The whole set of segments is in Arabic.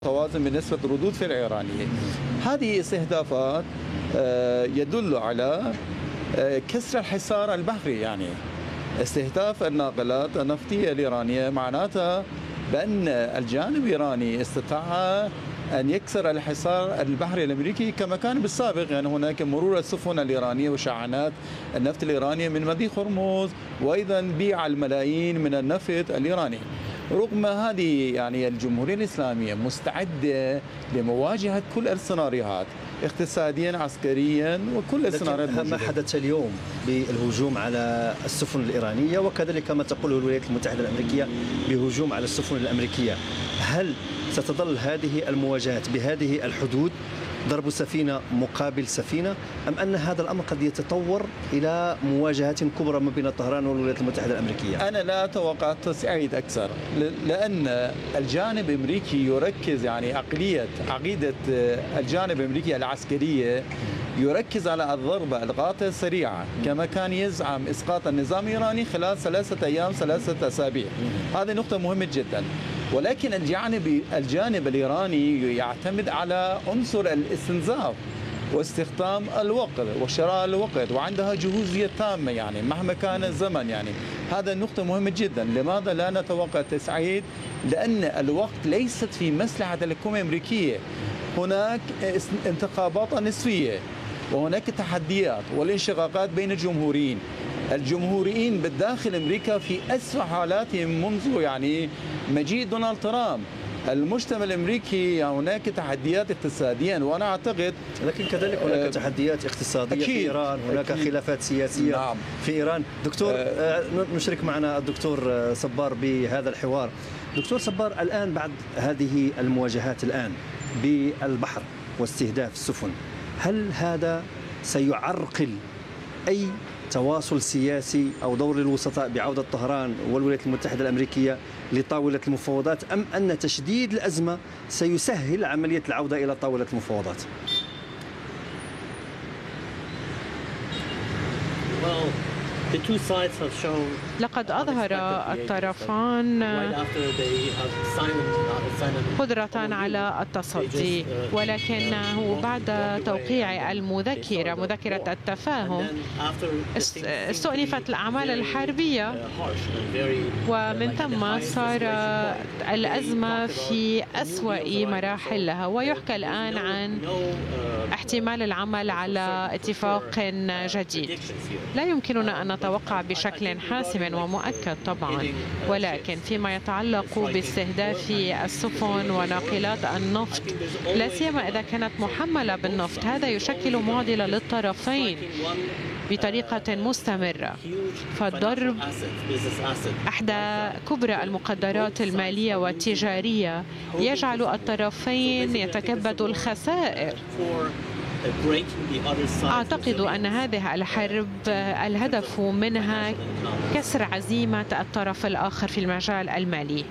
توازن بالنسبة لردود فعل إيرانية. هذه استهدافات يدل على كسر الحصار البحري، يعني استهداف الناقلات النفطية الإيرانية معناتها بأن الجانب الإيراني استطاع أن يكسر الحصار البحري الأمريكي كما كان بالسابق. يعني هناك مرور السفن الإيرانية وشاحنات النفط الإيرانية من مضيق هرمز، وأيضا بيع الملايين من النفط الإيراني. رغم هذه يعني الجمهورية الإسلامية مستعدة لمواجهة كل السيناريوهات اقتصاديا عسكريا وكل السيناريوهات. ما حدث اليوم بالهجوم على السفن الإيرانية وكذلك ما تقوله الولايات المتحدة الأمريكية بهجوم على السفن الأمريكية، هل ستظل هذه المواجهات بهذه الحدود، ضرب سفينة مقابل سفينة، أم أن هذا الأمر قد يتطور إلى مواجهات كبرى ما بين طهران والولايات المتحدة الأمريكية؟ أنا لا أتوقع تصعيد أكثر، لأن الجانب الأمريكي يركز، يعني عقيدة الجانب الأمريكي العسكرية يركز على الضربة القاطعة السريعة، كما كان يزعم إسقاط النظام الإيراني خلال 3 أيام 3 أسابيع. هذه نقطة مهمة جدا. ولكن الجانب الإيراني يعتمد على عنصر الاستنزاف واستخدام الوقت وشراء الوقت، وعندها جهوزية تامة يعني مهما كان الزمن. يعني هذا النقطة مهمة جدا. لماذا لا نتوقع تسعيد؟ لأن الوقت ليست في مصلحة الحكومة الأمريكية. هناك انتخابات نصفية وهناك تحديات والانشقاقات بين الجمهوريين بالداخل أمريكا في أسوأ حالاتهم منذ يعني مجيء دونالد ترامب. المجتمع الامريكي هناك تحديات اقتصاديا، وانا اعتقد لكن كذلك هناك تحديات اقتصاديه في ايران، هناك خلافات سياسيه. نعم. في ايران. دكتور نشرك معنا الدكتور صبار بهذا الحوار. دكتور صبار، الان بعد هذه المواجهات الان بالبحر واستهداف السفن، هل هذا سيعرقل اي تواصل سياسي أو دور الوسطاء بعودة طهران والولايات المتحدة الأمريكية لطاولة المفاوضات، أم أن تشديد الأزمة سيسهل عملية العودة إلى طاولة المفاوضات؟ لقد أظهر الطرفان قدرة على التصدي، ولكنه بعد توقيع مذكرة التفاهم استؤنفت الأعمال الحربية، ومن ثم صار الأزمة في أسوأ مراحلها. ويحكى الآن عن احتمال العمل على اتفاق جديد. لا يمكننا أن نتوقع بشكل حاسم ومؤكد طبعا، ولكن فيما يتعلق باستهداف السفن وناقلات النفط، لا سيما إذا كانت محملة بالنفط، هذا يشكل معضلة للطرفين بطريقة مستمرة. فالضرب أحدى كبرى المقدرات المالية والتجارية يجعل الطرفين يتكبدوا الخسائر. أعتقد أن هذه الحرب الهدف منها كسر عزيمة الطرف الآخر في المجال المالي،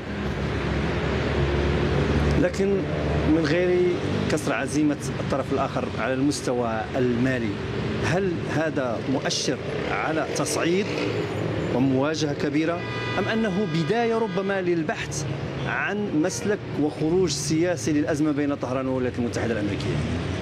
لكن من غير كسر عزيمة الطرف الآخر على المستوى المالي، هل هذا مؤشر على تصعيد ومواجهة كبيرة، أم أنه بداية ربما للبحث عن مسلك وخروج سياسي للأزمة بين طهران والولايات المتحدة الأمريكية؟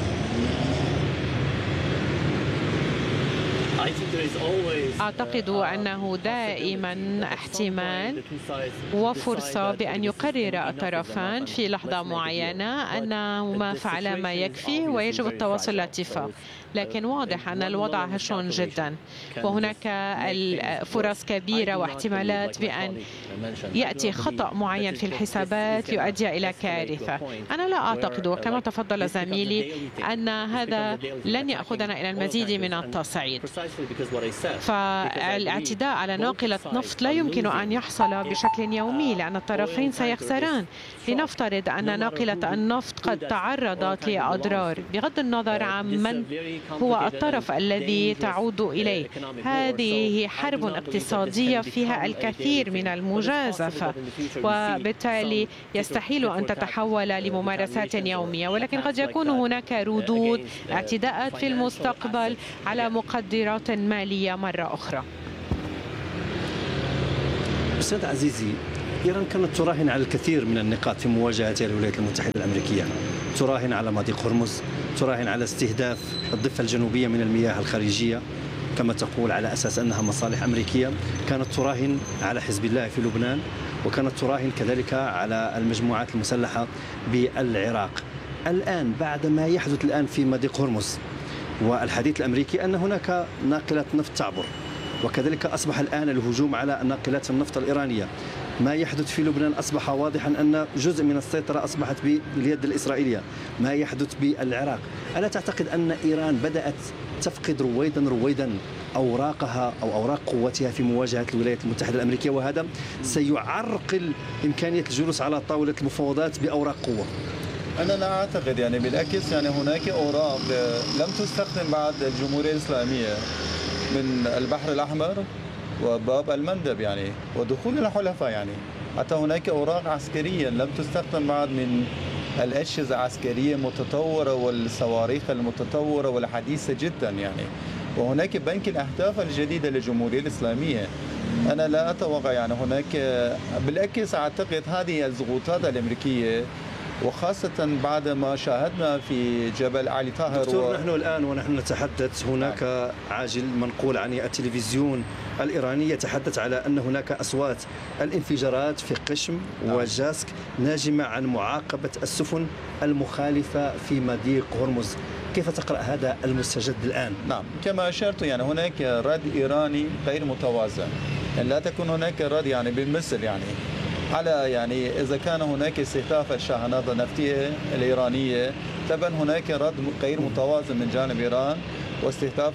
أعتقد أنه دائما احتمال وفرصة بأن يقرر الطرفان في لحظة معينة أنهما فعلا ما يكفي ويجب التوصل لاتفاق، لكن واضح أن الوضع هش جدا، وهناك فرص كبيرة واحتمالات بأن يأتي خطأ معين في الحسابات يؤدي إلى كارثة. أنا لا أعتقد، وكما تفضل زميلي، أن هذا لن يأخذنا إلى المزيد من التصعيد. فالاعتداء على ناقلة نفط لا يمكن أن يحصل بشكل يومي، لأن الطرفين سيخسران. لنفترض أن ناقلة النفط قد تعرضت لأضرار، بغض النظر عن من هو الطرف الذي تعود إليه. هذه حرب اقتصادية فيها الكثير من المجازفة، وبالتالي يستحيل أن تتحول لممارسات يومية، ولكن قد يكون هناك ردود اعتداءات في المستقبل على مقدرات مالية مرة أخرى. أستاذ عزيزي، إيران كانت تراهن على الكثير من النقاط في مواجهتها للولايات المتحدة الأمريكية، تراهن على مضيق هرمز، تراهن على استهداف الضفة الجنوبية من المياه الخارجية كما تقول على أساس أنها مصالح أمريكية، كانت تراهن على حزب الله في لبنان، وكانت تراهن كذلك على المجموعات المسلحة بالعراق. الآن بعد ما يحدث الآن في مضيق هرمز والحديث الأمريكي أن هناك ناقلات نفط تعبر، وكذلك أصبح الآن الهجوم على ناقلات النفط الإيرانية، ما يحدث في لبنان أصبح واضحا أن جزء من السيطرة أصبحت باليد الإسرائيلية، ما يحدث بالعراق. ألا تعتقد أن إيران بدأت تفقد رويدا أوراقها أو أوراق قوتها في مواجهة الولايات المتحدة الأمريكية، وهذا سيعرقل إمكانية الجلوس على طاولة المفاوضات بأوراق قوة؟ أنا لا أعتقد، يعني بالعكس، يعني هناك أوراق لم تستخدم بعد الجمهورية الإسلامية من البحر الأحمر وباب المندب يعني ودخول الحلفاء، يعني حتى هناك أوراق عسكرية لم تستخدم بعد من الأجهزة العسكرية المتطورة والصواريخ المتطورة والحديثة جدا يعني. وهناك بنك الأهداف الجديدة للجمهورية الإسلامية. أنا لا أتوقع يعني هناك، بالعكس أعتقد هذه الضغوطات الأمريكية، وخاصة بعد ما شاهدنا في جبل علي طاهر. دكتور، نحن الآن ونحن نتحدث هناك عاجل منقول عن التلفزيون الإيراني يتحدث على أن هناك أصوات الانفجارات في قشم وجاسك ناجمة عن معاقبة السفن المخالفة في مضيق هرمز. كيف تقرأ هذا المستجد الآن؟ نعم، كما أشرت يعني هناك رد إيراني غير متوازن، يعني لا تكون هناك رد يعني بالمثل يعني على، يعني إذا كان هناك استهداف الشاحنات النفطية الإيرانية، طبعا هناك رد غير متوازن من جانب إيران واستهداف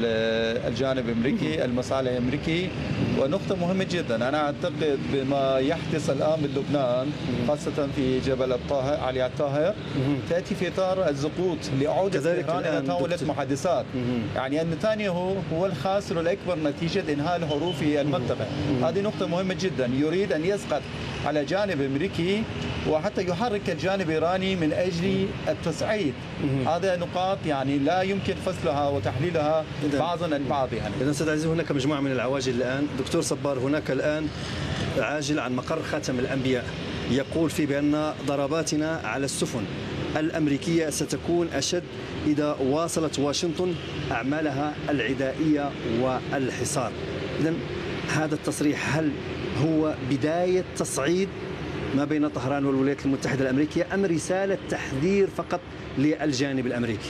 الجانب الأمريكي، المصالح الأمريكي. ونقطة مهمة جدا، أنا أعتقد بما يحدث الآن بلبنان خاصة في جبل الطاهر علي الطاهر تأتي في إطار السقوط لعودة إيران إلى طاولة محادثات. يعني أن نتنياهو هو الخاسر الأكبر نتيجة إنهاء الحروب في المنطقة. هذه نقطة مهمة جدا، يريد أن يسقط على جانب أمريكي وحتى يحرك الجانب الإيراني من أجل التصعيد. هذا نقاط يعني لا يمكن فصلها وتحليلها بعضا البعض يعني. إذا أستاذ عزيز، هناك مجموعة من العواجل الآن. دكتور صبار، هناك الآن عاجل عن مقر خاتم الأنبياء يقول فيه بأن ضرباتنا على السفن الأمريكية ستكون أشد إذا واصلت واشنطن أعمالها العدائية والحصار. إذا هذا التصريح هل هو بداية تصعيد ما بين طهران والولايات المتحدة الأمريكية أم رسالة تحذير فقط للجانب الأمريكي؟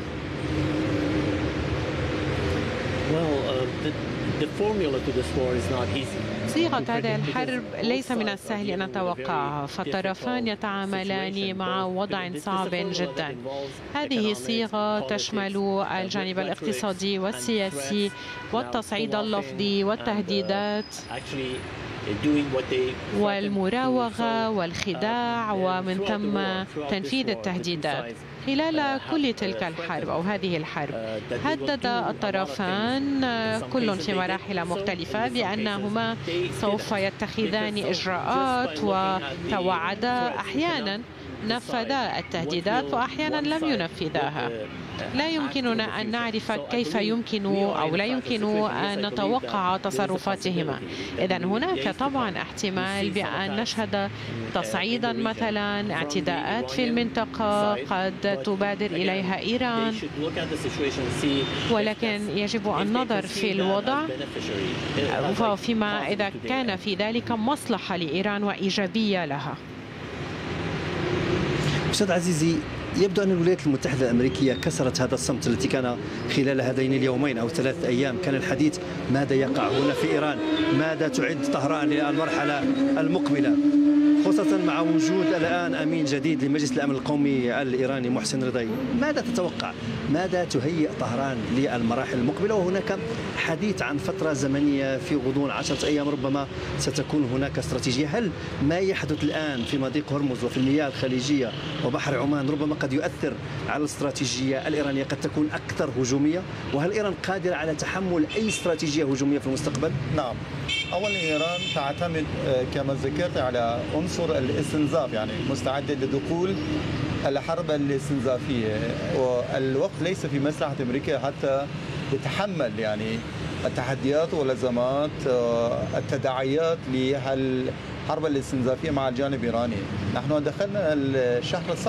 صيغة هذه الحرب ليس من السهل أن نتوقعها، فالطرفان يتعاملان مع وضع صعب جدا. هذه صيغة تشمل الجانب الاقتصادي والسياسي والتصعيد اللفظي والتهديدات والمراوغة والخداع ومن ثم تنفيذ التهديدات. خلال كل تلك الحرب أو هذه الحرب هدد الطرفان كل في مراحل مختلفة بأنهما سوف يتخذان إجراءات، وتوعدا أحيانا نفذا التهديدات وأحيانا لم ينفذاها. لا يمكننا أن نعرف كيف يمكن أو لا يمكن أن نتوقع تصرفاتهما. إذن هناك طبعا احتمال بأن نشهد تصعيدا مثلا، اعتداءات في المنطقة قد تبادر إليها إيران، ولكن يجب النظر في الوضع فيما إذا كان في ذلك مصلحة لإيران وإيجابية لها. أستاذ عزيزي، يبدو أن الولايات المتحدة الأمريكية كسرت هذا الصمت الذي كان خلال هذين اليومين أو 3 أيام. كان الحديث ماذا يقع هنا في إيران، ماذا تعد طهران للمرحلة المقبلة، خاصة مع وجود الآن أمين جديد لمجلس الأمن القومي الإيراني محسن رضاي. ماذا تتوقع، ماذا تهيئ طهران للمراحل المقبلة؟ وهناك حديث عن فترة زمنية في غضون 10 أيام ربما ستكون هناك استراتيجية. هل ما يحدث الآن في مضيق هرمز وفي المياه الخليجية وبحر عمان ربما قد يؤثر على الاستراتيجية الإيرانية، قد تكون أكثر هجومية؟ وهل إيران قادرة على تحمل أي استراتيجية هجومية في المستقبل؟ نعم، أولا إيران تعتمد كما ذكرت على عنصر الاستنزاف، يعني مستعدة لدخول الحرب الاستنزافية، والوقت ليس في مصلحة أمريكا حتى تتحمل يعني التحديات والأزمات التداعيات الحرب الاستنزافية مع الجانب الإيراني. نحن دخلنا الشهر السابق